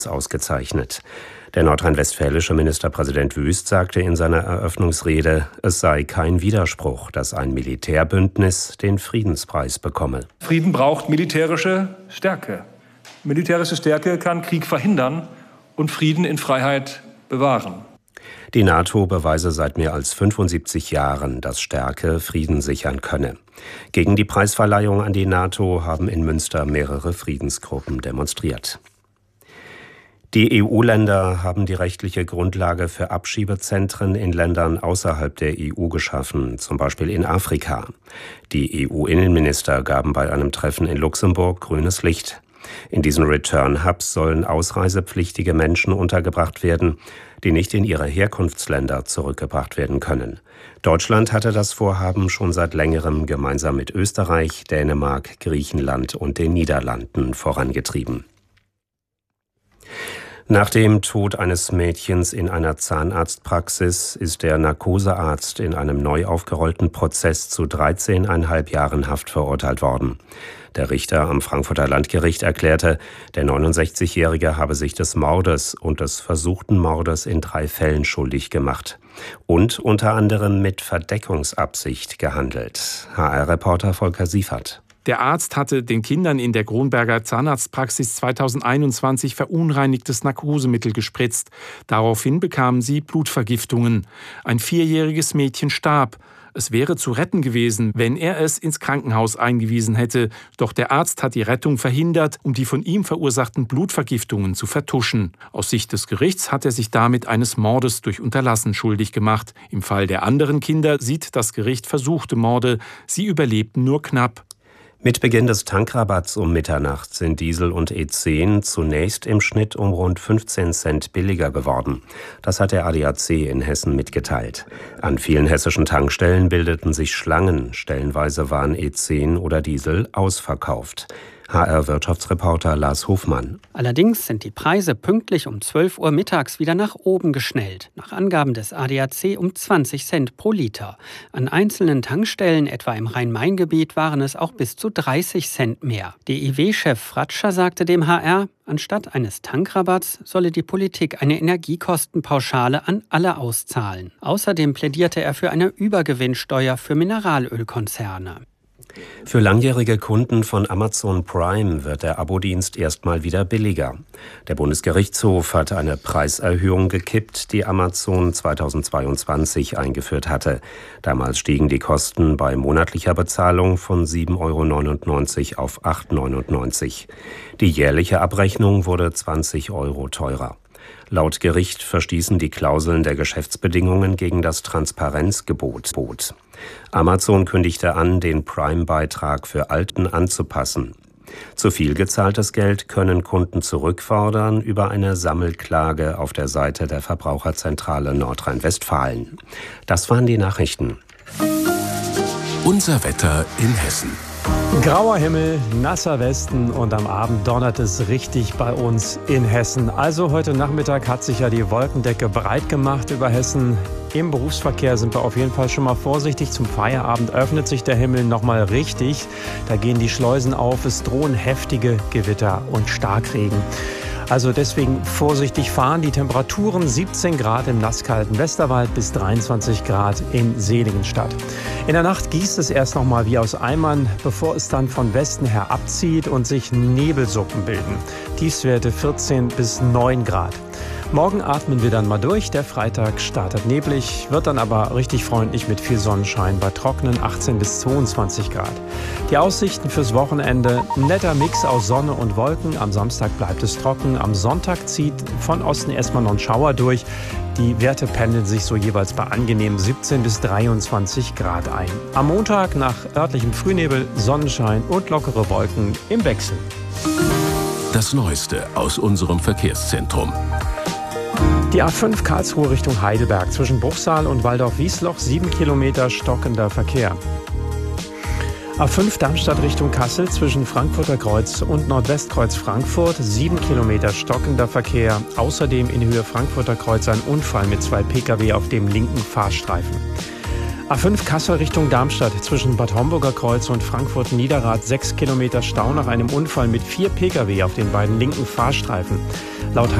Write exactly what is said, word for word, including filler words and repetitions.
ausgezeichnet. Der nordrhein-westfälische Ministerpräsident Wüst sagte in seiner Eröffnungsrede, es sei kein Widerspruch, dass ein Militärbündnis den Friedenspreis bekomme. Frieden braucht militärische Stärke. Militärische Stärke kann Krieg verhindern und Frieden in Freiheit bewahren. Die NATO beweise seit mehr als fünfundsiebzig Jahren, dass Stärke Frieden sichern könne. Gegen die Preisverleihung an die NATO haben in Münster mehrere Friedensgruppen demonstriert. Die E U-Länder haben die rechtliche Grundlage für Abschiebezentren in Ländern außerhalb der E U geschaffen, zum Beispiel in Afrika. Die E U-Innenminister gaben bei einem Treffen in Luxemburg grünes Licht. In diesen Return-Hubs sollen ausreisepflichtige Menschen untergebracht werden, die nicht in ihre Herkunftsländer zurückgebracht werden können. Deutschland hatte das Vorhaben schon seit längerem gemeinsam mit Österreich, Dänemark, Griechenland und den Niederlanden vorangetrieben. Nach dem Tod eines Mädchens in einer Zahnarztpraxis ist der Narkosearzt in einem neu aufgerollten Prozess zu dreizehneinhalb Jahren Haft verurteilt worden. Der Richter am Frankfurter Landgericht erklärte, der neunundsechzigjährige habe sich des Mordes und des versuchten Mordes in drei Fällen schuldig gemacht und unter anderem mit Verdeckungsabsicht gehandelt. H R-Reporter Volker Siefert. Der Arzt hatte den Kindern in der Kronberger Zahnarztpraxis zweitausendeinundzwanzig verunreinigtes Narkosemittel gespritzt. Daraufhin bekamen sie Blutvergiftungen. Ein vierjähriges Mädchen starb. Es wäre zu retten gewesen, wenn er es ins Krankenhaus eingewiesen hätte. Doch der Arzt hat die Rettung verhindert, um die von ihm verursachten Blutvergiftungen zu vertuschen. Aus Sicht des Gerichts hat er sich damit eines Mordes durch Unterlassen schuldig gemacht. Im Fall der anderen Kinder sieht das Gericht versuchte Morde. Sie überlebten nur knapp. Mit Beginn des Tankrabatts um Mitternacht sind Diesel und E zehn zunächst im Schnitt um rund fünfzehn Cent billiger geworden. Das hat der A D A C in Hessen mitgeteilt. An vielen hessischen Tankstellen bildeten sich Schlangen. Stellenweise waren E zehn oder Diesel ausverkauft. H R-Wirtschaftsreporter Lars Hofmann. Allerdings sind die Preise pünktlich um zwölf Uhr mittags wieder nach oben geschnellt. Nach Angaben des A D A C um zwanzig Cent pro Liter. An einzelnen Tankstellen, etwa im Rhein-Main-Gebiet, waren es auch bis zu dreißig Cent mehr. D I W-Chef Fratscher sagte dem H R, anstatt eines Tankrabatts solle die Politik eine Energiekostenpauschale an alle auszahlen. Außerdem plädierte er für eine Übergewinnsteuer für Mineralölkonzerne. Für langjährige Kunden von Amazon Prime wird der Abo-Dienst erstmal wieder billiger. Der Bundesgerichtshof hat eine Preiserhöhung gekippt, die Amazon zweitausendzweiundzwanzig eingeführt hatte. Damals stiegen die Kosten bei monatlicher Bezahlung von sieben Euro neunundneunzig auf acht Euro neunundneunzig. Die jährliche Abrechnung wurde zwanzig Euro teurer. Laut Gericht verstießen die Klauseln der Geschäftsbedingungen gegen das Transparenzgebot. Amazon kündigte an, den Prime-Beitrag für Alten anzupassen. Zu viel gezahltes Geld können Kunden zurückfordern über eine Sammelklage auf der Seite der Verbraucherzentrale Nordrhein-Westfalen. Das waren die Nachrichten. Unser Wetter in Hessen. Grauer Himmel, nasser Westen und am Abend donnert es richtig bei uns in Hessen. Also heute Nachmittag hat sich ja die Wolkendecke breit gemacht über Hessen. Im Berufsverkehr sind wir auf jeden Fall schon mal vorsichtig. Zum Feierabend öffnet sich der Himmel noch mal richtig. Da gehen die Schleusen auf. Es drohen heftige Gewitter und Starkregen. Also deswegen vorsichtig fahren. Die Temperaturen siebzehn Grad im nasskalten Westerwald bis dreiundzwanzig Grad in Seligenstadt. In der Nacht gießt es erst noch mal wie aus Eimern, bevor es dann von Westen her abzieht und sich Nebelsuppen bilden. Tiefstwerte vierzehn bis neun Grad. Morgen atmen wir dann mal durch. Der Freitag startet neblig, wird dann aber richtig freundlich mit viel Sonnenschein bei trockenen achtzehn bis zweiundzwanzig Grad. Die Aussichten fürs Wochenende: netter Mix aus Sonne und Wolken. Am Samstag bleibt es trocken. Am Sonntag zieht von Osten erstmal noch ein Schauer durch. Die Werte pendeln sich so jeweils bei angenehmen siebzehn bis dreiundzwanzig Grad ein. Am Montag nach örtlichem Frühnebel Sonnenschein und lockere Wolken im Wechsel. Das Neueste aus unserem Verkehrszentrum. Die A fünf Karlsruhe Richtung Heidelberg zwischen Bruchsal und Waldorf-Wiesloch, sieben Kilometer stockender Verkehr. A fünf Darmstadt Richtung Kassel zwischen Frankfurter Kreuz und Nordwestkreuz Frankfurt, sieben Kilometer stockender Verkehr. Außerdem in Höhe Frankfurter Kreuz ein Unfall mit zwei Pkw auf dem linken Fahrstreifen. A fünf Kassel Richtung Darmstadt zwischen Bad Homburger Kreuz und Frankfurt-Niederrad sechs Kilometer Stau nach einem Unfall mit vier Pkw auf den beiden linken Fahrstreifen. Laut